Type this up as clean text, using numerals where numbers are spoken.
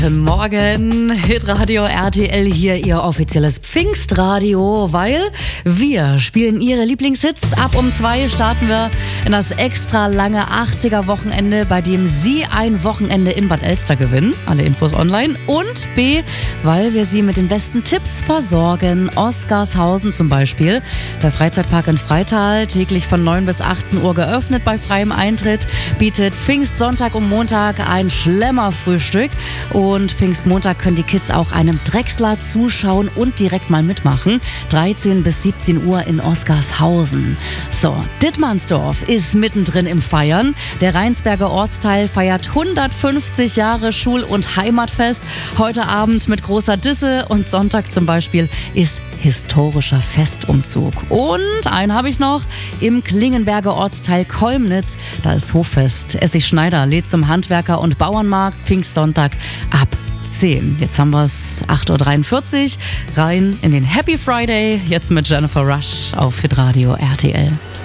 Morgen, Hitradio RTL hier, Ihr offizielles Pfingstradio, weil wir spielen Ihre Lieblingshits. Ab um 2 starten wir in das extra lange 80er-Wochenende, bei dem Sie ein Wochenende in Bad Elster gewinnen. Alle Infos online. Und B, weil wir Sie mit den besten Tipps versorgen. Oskarshausen zum Beispiel, der Freizeitpark in Freital, täglich von 9 bis 18 Uhr geöffnet bei freiem Eintritt, bietet Pfingstsonntag und Montag ein Schlemmerfrühstück. Und Pfingstmontag können die Kids auch einem Drechsler zuschauen und direkt mal mitmachen. 13 bis 17 Uhr in Oskarshausen. So, Dittmannsdorf ist mittendrin im Feiern. Der Rheinsberger Ortsteil feiert 150 Jahre Schul- und Heimatfest. Heute Abend mit großer Disse und Sonntag zum Beispiel ist historischer Festumzug. Und einen habe ich noch, im Klingenberger Ortsteil Kolmnitz, da ist Hoffest. Essig Schneider lädt zum Handwerker- und Bauernmarkt, Pfingstsonntag ab 10. Jetzt haben wir es 8.43 Uhr, rein in den Happy Friday, jetzt mit Jennifer Rush auf Hitradio RTL.